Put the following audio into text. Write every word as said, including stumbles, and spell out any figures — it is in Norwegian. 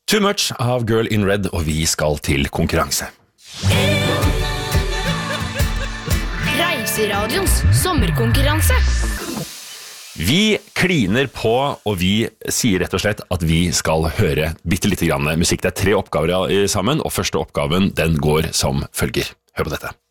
Too Much av Girl in Red, og vi skal til konkurranse. Reiseradions sommerkonkurranse. Vi kliner på, og vi sier rett og slett at vi skal høre bitte litt grann musikk. Det er tre oppgaver sammen, og første oppgaven den går som følger. Hør på dette.